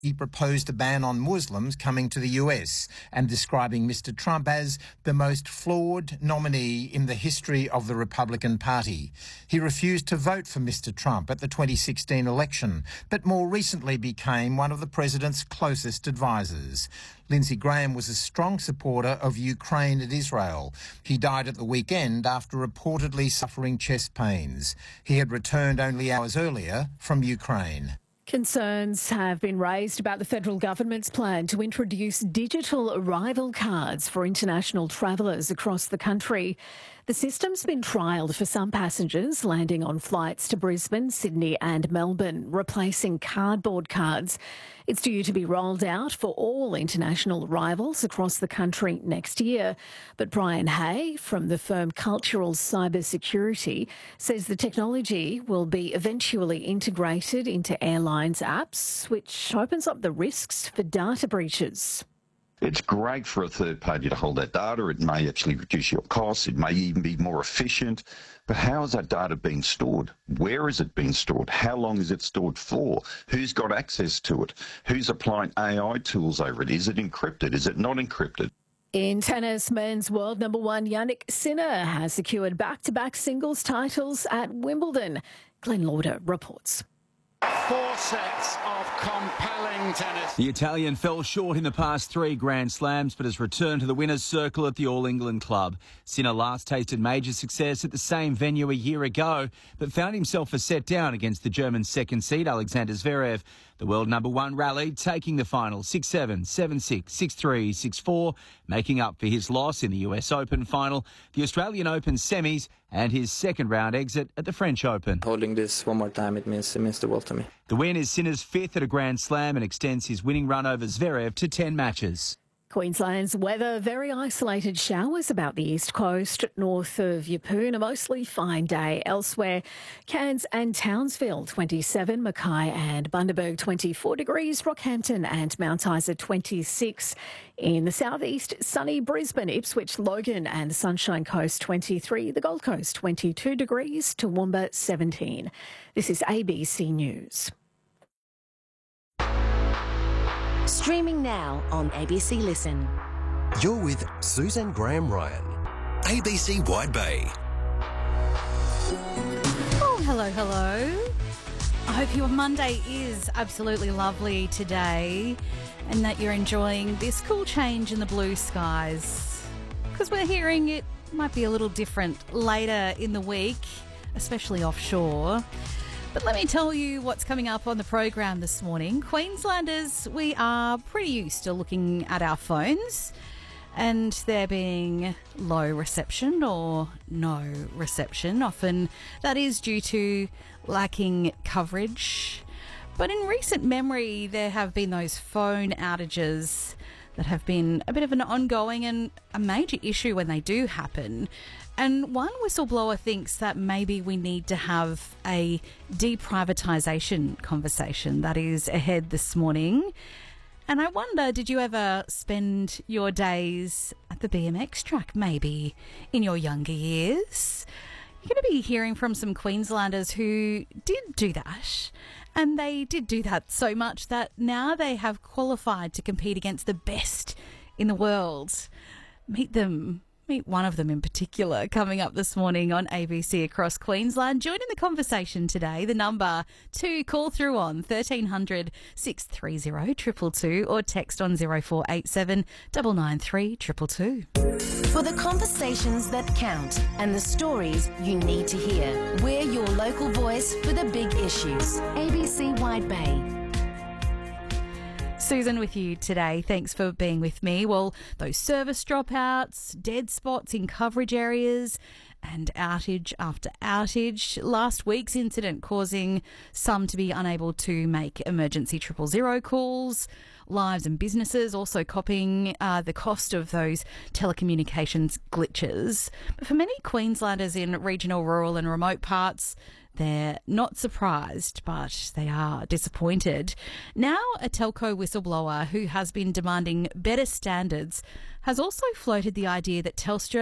He proposed a ban on Muslims coming to the US and describing Mr Trump as the most flawed nominee in the history of the Republican Party. He refused to vote for Mr Trump at the 2016 election, but more recently became one of the president's closest advisers. Lindsey Graham was a strong supporter of Ukraine and Israel. He died at the weekend after reportedly suffering chest pains. He had returned only hours earlier from Ukraine. Concerns have been raised about the federal government's plan to introduce digital arrival cards for international travellers across the country. The system's been trialled for some passengers landing on flights to Brisbane, Sydney and Melbourne, replacing cardboard cards. It's due to be rolled out for all international arrivals across the country next year. But Brian Hay from the firm Cultural Cybersecurity says the technology will be eventually integrated into airlines' apps, which opens up the risks for data breaches. It's great for a third party to hold that data. It may actually reduce your costs. It may even be more efficient. But how is that data being stored? Where is it being stored? How long is it stored for? Who's got access to it? Who's applying AI tools over it? Is it encrypted? Is it not encrypted? In tennis, men's world number one Jannik Sinner has secured back-to-back singles titles at Wimbledon. Glenn Lauder reports. 4 sets of compelling tennis. The Italian fell short in the past 3 Grand Slams but has returned to the winner's circle at the All England Club. Sinner last tasted major success at the same venue a year ago but found himself a set down against the German second seed Alexander Zverev. The world number one rallied, taking the final 6-7, 7-6, 6-3, 6-4, making up for his loss in the US Open final, the Australian Open semis and his second round exit at the French Open. Holding this one more time, it means the world to me. The win is Sinner's 5th at a Grand Slam and extends his winning run over Zverev to 10 matches. Queensland's weather, very isolated showers about the east coast, north of Yeppoon, a mostly fine day. Elsewhere, Cairns and Townsville, 27, Mackay and Bundaberg, 24 degrees, Rockhampton and Mount Isa, 26. In the southeast, sunny Brisbane, Ipswich, Logan and Sunshine Coast, 23. The Gold Coast, 22 degrees, Toowoomba, 17. This is ABC News. Streaming now on ABC Listen. You're with Susan Graham Ryan, ABC Wide Bay. Oh, hello. I hope your Monday is absolutely lovely today and that you're enjoying this cool change in the blue skies, because we're hearing it might be a little different later in the week, especially offshore. But let me tell you what's coming up on the program this morning. Queenslanders, we are pretty used to looking at our phones and there being low reception or no reception. Often that is due to lacking coverage. But in recent memory, there have been those phone outages that have been a bit of an ongoing and a major issue when they do happen. And one whistleblower thinks that maybe we need to have a deprivatisation conversation that is ahead this morning. And I wonder, did you ever spend your days at the BMX track, maybe in your younger years? You're going to be hearing from some Queenslanders who did do that. And they did do that so much that now they have qualified to compete against the best in the world. Meet one of them in particular coming up this morning on ABC Across Queensland. Join in the conversation today. The number to call through on 1300 630 222 or text on 0487 993 222. For the conversations that count and the stories you need to hear, we're your local voice for the big issues. ABC Wide Bay. Susan with you today. Thanks for being with me. Well, those service dropouts, dead spots in coverage areas and outage after outage. Last week's incident causing some to be unable to make emergency 000 calls. Lives and businesses also copying the cost of those telecommunications glitches. But for many Queenslanders in regional, rural and remote parts, they're not surprised, but they are disappointed. Now, a telco whistleblower who has been demanding better standards has also floated the idea that Telstra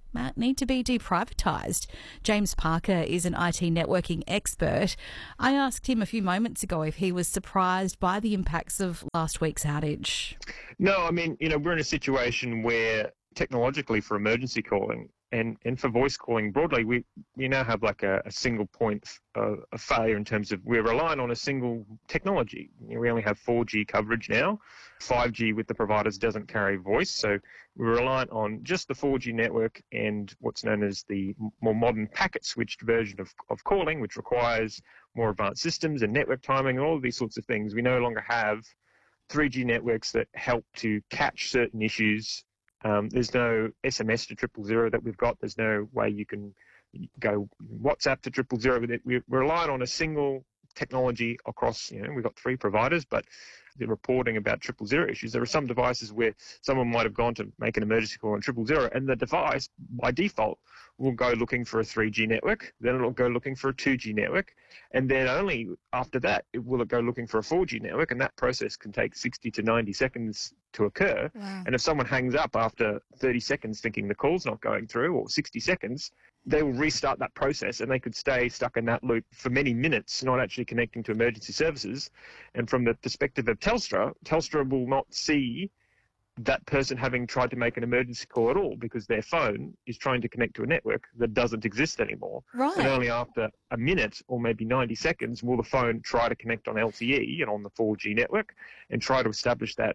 need to be deprivatised. James Parker is an IT networking expert. I asked him a few moments ago if he was surprised by the impacts of last week's outage. No, I mean, we're in a situation where technologically for emergency calling and for voice calling broadly, we now have like a single point of failure in terms of we're relying on a single technology. We only have 4G coverage now. 5G with the providers doesn't carry voice, so we're reliant on just the 4G network and what's known as the more modern packet-switched version of calling, which requires more advanced systems and network timing and all of these sorts of things. We no longer have 3G networks that help to catch certain issues. There's no SMS to 000 that we've got. There's no way you can go WhatsApp to 000. We're relying on a single technology across, we've got 3 providers, but the reporting about 000 issues. There are some devices where someone might have gone to make an emergency call on 000, and the device, by default, will go looking for a 3G network, then it'll go looking for a 2G network, and then only after that will it go looking for a 4G network, and that process can take 60 to 90 seconds to occur. Wow. And if someone hangs up after 30 seconds thinking the call's not going through, or 60 seconds, they will restart that process, and they could stay stuck in that loop for many minutes, not actually connecting to emergency services. And from the perspective of Telstra will not see that person having tried to make an emergency call at all, because their phone is trying to connect to a network that doesn't exist anymore. Right. And only after a minute or maybe 90 seconds will the phone try to connect on LTE and on the 4G network and try to establish that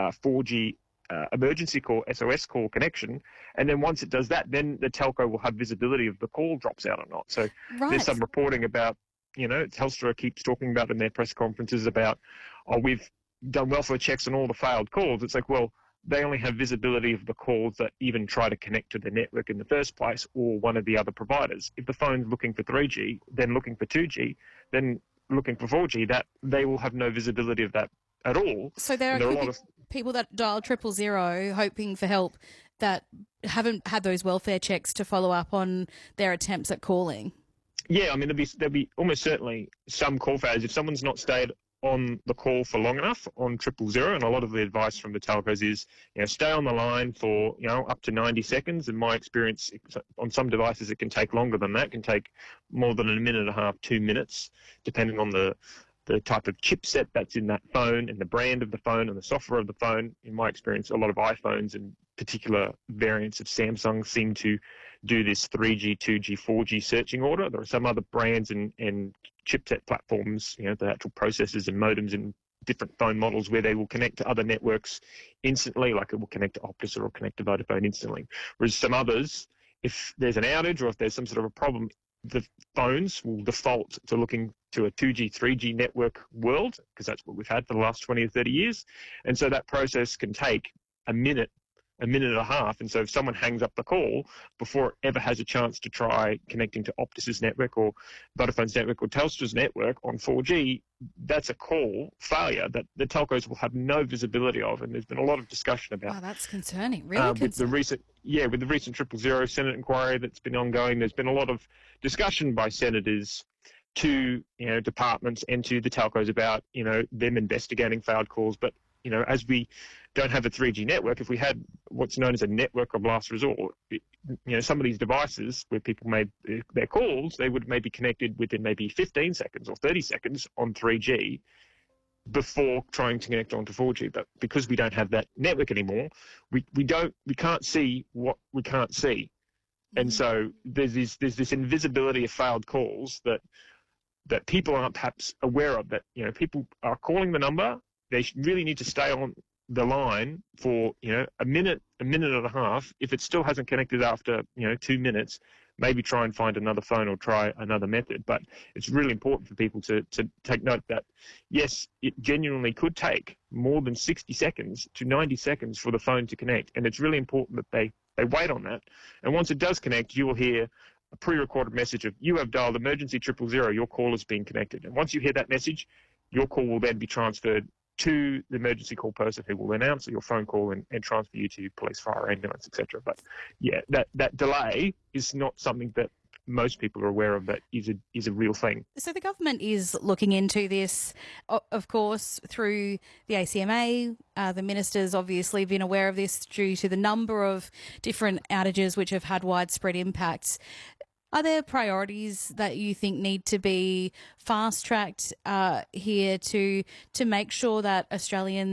4G emergency call, SOS call connection. And then once it does that, then the telco will have visibility if the call drops out or not. So There's some reporting about, Telstra keeps talking about in their press conferences about, we've done welfare checks on all the failed calls. It's like, well, they only have visibility of the calls that even try to connect to the network in the first place or one of the other providers. If the phone's looking for 3G, then looking for 2G, then looking for 4G, that they will have no visibility of that at all. So there are a lot of people that dial 000 hoping for help that haven't had those welfare checks to follow up on their attempts at calling. Yeah, I mean, there'll be almost certainly some call failures. If someone's not stayed on the call for long enough on 000, and a lot of the advice from the telcos is, stay on the line for, up to 90 seconds. In my experience, on some devices, it can take longer than that. It can take more than a minute and a half, 2 minutes, depending on the type of chipset that's in that phone and the brand of the phone and the software of the phone. In my experience, a lot of iPhones and particular variants of Samsung seem to do this 3G, 2G, 4G searching order. There are some other brands and chipset platforms, the actual processors and modems in different phone models where they will connect to other networks instantly, like it will connect to Optus or it will connect to Vodafone instantly. Whereas some others, if there's an outage or if there's some sort of a problem, the phones will default to looking to a 2G, 3G network world, because that's what we've had for the last 20 or 30 years. And so that process can take a minute and a half. And so if someone hangs up the call before it ever has a chance to try connecting to Optus's network or Vodafone's network or Telstra's network on 4G, that's a call failure that the telcos will have no visibility of. And there's been a lot of discussion about. Wow, that's concerning, really concerning. With the recent 000 Senate inquiry that's been ongoing, there's been a lot of discussion by senators to, departments and to the telcos about, them investigating failed calls. But, as we don't have a 3G network, if we had what's known as a network of last resort, some of these devices where people made their calls, they would maybe connected within maybe 15 seconds or 30 seconds on 3G before trying to connect onto 4G. But because we don't have that network anymore, we can't see what we can't see. And so there's this invisibility of failed calls that people aren't perhaps aware of, that, people are calling the number. They really need to stay on the line for, a minute and a half. If it still hasn't connected after, 2 minutes, maybe try and find another phone or try another method. But it's really important for people to take note that, yes, it genuinely could take more than 60 seconds to 90 seconds for the phone to connect. And it's really important that they wait on that. And once it does connect, you will hear a pre-recorded message of, you have dialed emergency 000, your call has been connected. And once you hear that message, your call will then be transferred to the emergency call person, who will then answer your phone call and transfer you to police, fire, ambulance, etc. But yeah, that delay is not something that most people are aware of that is a real thing. So the government is looking into this, of course, through the ACMA. The minister's obviously been aware of this due to the number of different outages which have had widespread impacts. Are there priorities that you think need to be fast-tracked here to make sure that Australians